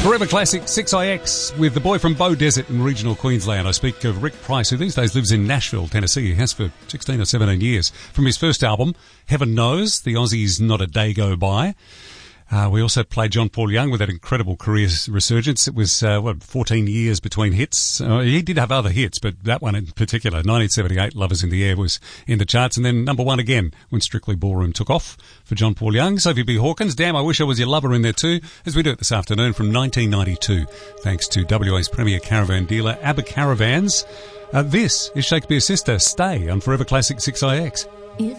Forever Classic 6IX with the boy from Bow Desert in regional Queensland. I speak of Rick Price, who these days lives in Nashville, Tennessee. He has for 16 or 17 years. From his first album, Heaven Knows, the Aussies Not a Day Go By. We also played John Paul Young with that incredible career resurgence. It was, 14 years between hits. He did have other hits, but that one in particular, 1978, Lovers in the Air, was in the charts. And then number one again when Strictly Ballroom took off for John Paul Young. Sophie B. Hawkins, Damn, I Wish I Was Your Lover in there too, as we do it this afternoon from 1992. Thanks to WA's premier caravan dealer, ABBA Caravans. This is Shakespeare's Sister, Stay, on Forever Classic 6IX.